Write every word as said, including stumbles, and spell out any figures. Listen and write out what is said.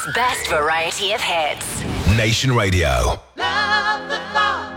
Best variety of hits. Nation Radio. Love the thought